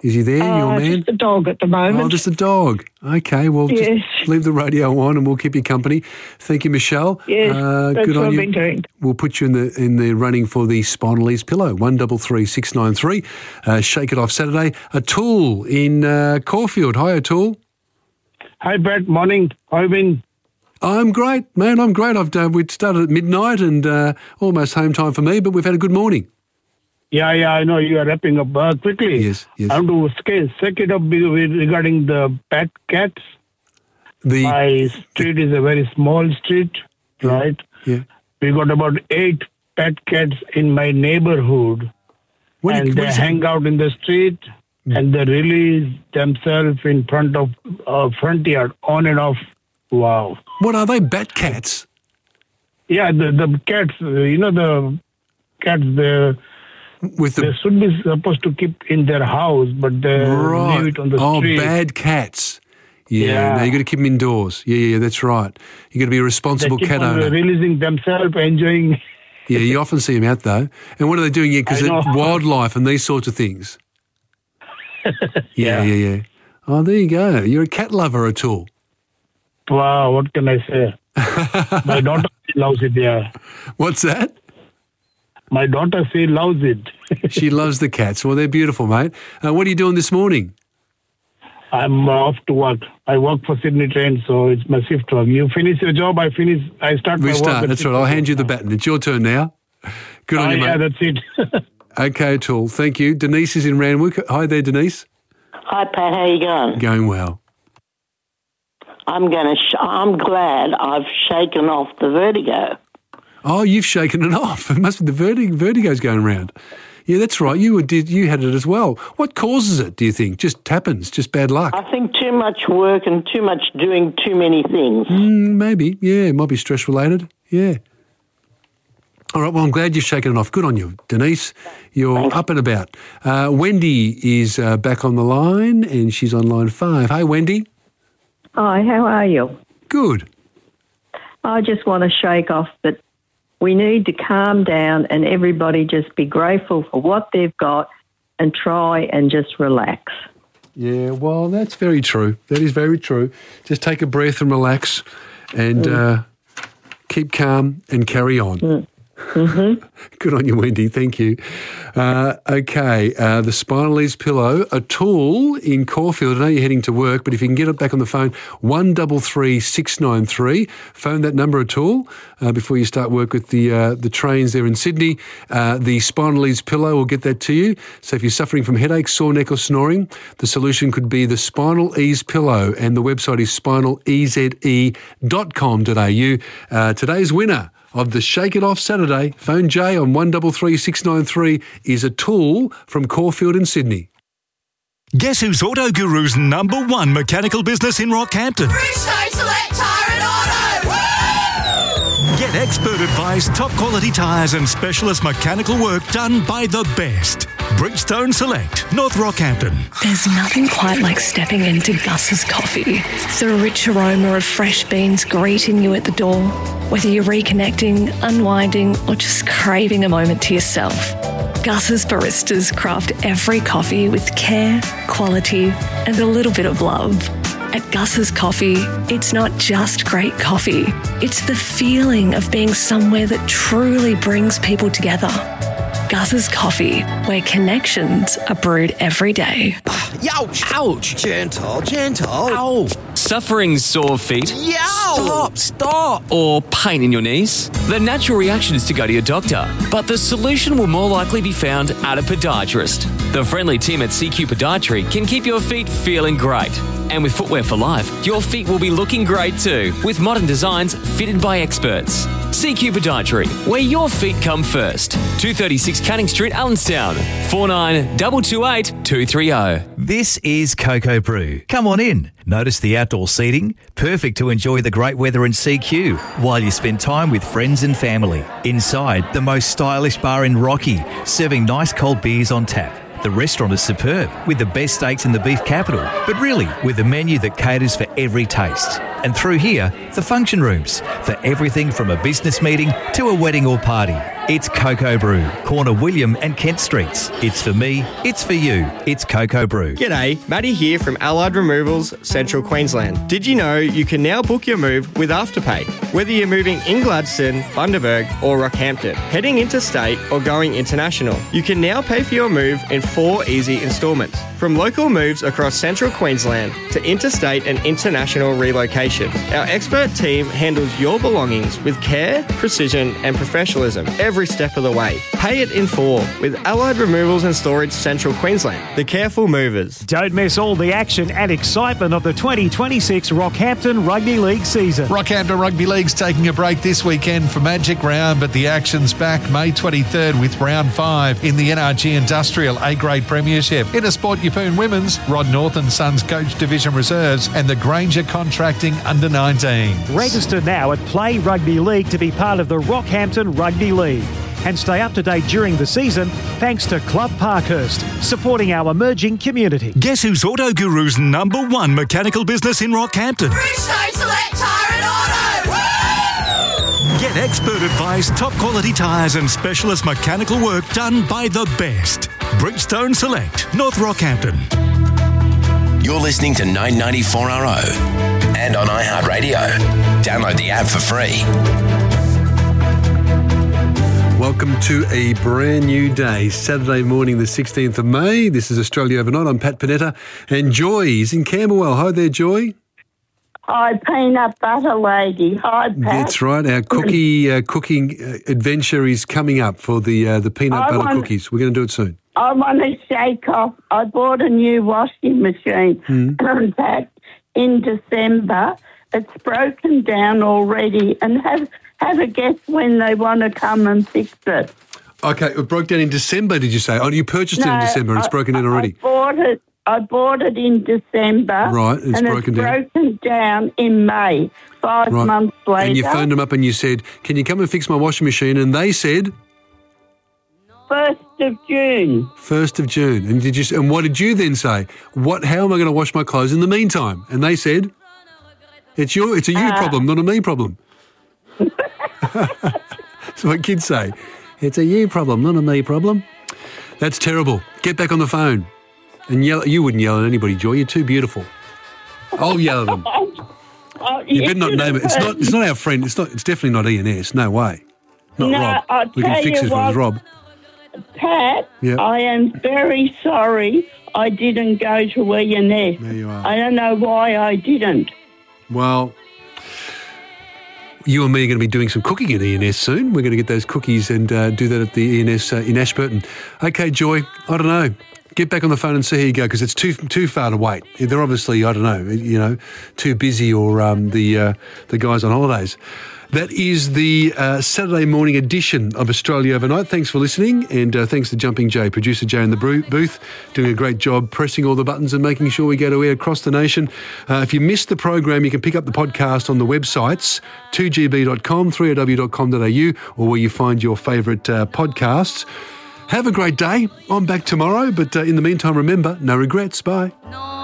Is he there, your man? Just a dog at the moment. Oh, just a dog. Okay, well, Yes. just leave the radio on and we'll keep you company. Thank you, Michelle. Yes, that's good what on I've you. been doing. We'll put you in the running for the Spinal Ease pillow, 133693. Shake It Off Saturday. Atul in Caulfield. Hi, Atul. Hi, Brett. Morning. How have you been? I'm great, man. I'm great. We started at midnight and almost home time for me, but we've had a good morning. Yeah, I know you are wrapping up quickly. Yes. I want to shake it up regarding the pet cats. My street is a very small street, right? Yeah. We got about 8 pet cats in my neighborhood. They hang out in the street and they release themselves in front of front yard, on and off. Wow. What are they, bat cats? Yeah, the cats, the cats, they should be supposed to keep in their house, but they leave it on the street. Oh, bad cats. Yeah. No, you got to keep them indoors. Yeah, that's right. You got to be a responsible cat owner. Releasing themselves, enjoying. Yeah, you often see them out though. And what are they doing here? Because wildlife and these sorts of things. Yeah. Oh, there you go. You're a cat lover, Atul. Wow, what can I say? My daughter loves it. Yeah. What's that? My daughter, she loves it. She loves the cats. Well, they're beautiful, mate. What are you doing this morning? I'm off to work. I work for Sydney Train, so it's my shift work. You finish your job, I start my work. That's right. I'll hand you the baton. It's your turn now. Good on you, mate. Yeah, that's it. Okay, Atul. Thank you. Denise is in Randwick. Hi there, Denise. Hi, Pat. How you going? Going well. I'm glad I've shaken off the vertigo. Oh, you've shaken it off. It must be the vertigo's going around. Yeah, that's right. You had it as well. What causes it, do you think? Just happens, just bad luck? I think too much work and too much doing too many things. Maybe. Yeah, it might be stress-related. Yeah. All right, well, I'm glad you've shaken it off. Good on you, Denise. You're up and about. Wendy is back on the line, and she's on line 5. Hey, Wendy. Hi, how are you? Good. I just want to shake off that we need to calm down and everybody just be grateful for what they've got and try and just relax. Yeah, well, that's very true. That is very true. Just take a breath and relax and keep calm and carry on. Mm-hmm. Good on you, Wendy. Thank you. Okay, the Spinal Ease pillow, Atul in Caulfield. I know you're heading to work, but if you can get it back on the phone, 133693. Phone that number, Atul, before you start work with the trains there in Sydney. The Spinal Ease pillow will get that to you. So if you're suffering from headache, sore neck or snoring, the solution could be the Spinal Ease pillow, and the website is spinaleze.com.au. Today's winner of the Shake It Off Saturday, phone Jay on 133693, is Atul from Caulfield in Sydney. Guess who's Auto Guru's #1 mechanical business in Rockhampton? Bridgestone Select Tyre and Auto! Woo! Get expert advice, top quality tyres and specialist mechanical work done by the best. Bridgestone Select, North Rockhampton. There's nothing quite like stepping into Gus's Coffee. The rich aroma of fresh beans greeting you at the door. Whether you're reconnecting, unwinding, or just craving a moment to yourself, Gus's baristas craft every coffee with care, quality, and a little bit of love. At Gus's Coffee, it's not just great coffee. It's the feeling of being somewhere that truly brings people together. Gus's Coffee, where connections are brewed every day. Ouch! Ouch! Gentle. Ow! Suffering sore feet? Yow! Stop! Or pain in your knees? The natural reaction is to go to your doctor, but the solution will more likely be found at a podiatrist. The friendly team at CQ Podiatry can keep your feet feeling great. And with Footwear for Life, your feet will be looking great too, with modern designs fitted by experts. CQ Podiatry, where your feet come first. 236 Canning Street, Allenstown. 49228230. 230. This is Cocoa Brew. Come on in. Notice the outdoor seating? Perfect to enjoy the great weather in CQ while you spend time with friends and family. Inside, the most stylish bar in Rocky, serving nice cold beers on tap. The restaurant is superb, with the best steaks in the beef capital, but really with a menu that caters for every taste. And through here, the function rooms, for everything from a business meeting to a wedding or party. It's Cocoa Brew, corner William and Kent Streets. It's for me, it's for you. It's Cocoa Brew. G'day, Matty here from Allied Removals, Central Queensland. Did you know you can now book your move with Afterpay? Whether you're moving in Gladstone, Bundaberg or Rockhampton, heading interstate or going international, you can now pay for your move in 4 easy instalments. From local moves across Central Queensland to interstate and international relocation, our expert team handles your belongings with care, precision and professionalism every step of the way. Pay it in 4 with Allied Removals and Storage Central Queensland, the careful movers. Don't miss all the action and excitement of the 2026 Rockhampton Rugby League season. Rockhampton Rugby League's taking a break this weekend for Magic Round, but the action's back May 23rd with Round 5 in the NRG Industrial A-Grade Premiership. Intersport Yeppoon Women's, Rod North and Sons Coach Division Reserves and the Granger Contracting Under-19. Register now at Play Rugby League to be part of the Rockhampton Rugby League. And stay up to date during the season thanks to Club Parkhurst, supporting our emerging community. Guess who's Auto Guru's #1 mechanical business in Rockhampton? Bridgestone Select Tyre and Auto. Woo! Get expert advice, top quality tyres and specialist mechanical work done by the best. Bridgestone Select, North Rockhampton. You're listening to 994RO and on iHeartRadio. Download the app for free. Welcome to a brand new day, Saturday morning, the 16th of May. This is Australia Overnight. I'm Pat Panetta and Joy is in Camberwell. Hi there, Joy. Hi, peanut butter lady. Hi, Pat. That's right. Our cooking adventure is coming up for the peanut butter cookies. We're going to do it soon. I want to shake off. I bought a new washing machine, Pat, in December. It's broken down already, and have a guess when they want to come and fix it. Okay, it broke down in December, did you say? Oh, you purchased it in December and it's broken down already? I bought it in December. Right, it's broken down in May, 5 months later. And you phoned them up and you said, can you come and fix my washing machine? And they said? 1st of June. 1st of June. And what did you then say? How am I going to wash my clothes in the meantime? And they said, it's a you problem, not a me problem. That's what kids say. It's a you problem, not a me problem. That's terrible. Get back on the phone and yell. You wouldn't yell at anybody, Joy. You're too beautiful. I'll yell at them. You better not name it. It's not our friend. It's definitely not ENS. No way. Not Rob. We can fix this one with Rob. Pat, yep. I am very sorry I didn't go to ENS. There you are. I don't know why I didn't. Well, you and me are going to be doing some cooking at ENS soon. We're going to get those cookies and do that at the ENS in Ashburton. Okay, Joy, I don't know. Get back on the phone and see how you go because it's too far to wait. They're obviously, I don't know, too busy or the guys on holidays. That is the Saturday morning edition of Australia Overnight. Thanks for listening and thanks to Jumping Jay, producer Jay in the booth, doing a great job pressing all the buttons and making sure we go to air across the nation. If you missed the program, you can pick up the podcast on the websites 2gb.com, 3ow.com.au or where you find your favourite podcasts. Have a great day. I'm back tomorrow, but in the meantime, remember, no regrets. Bye.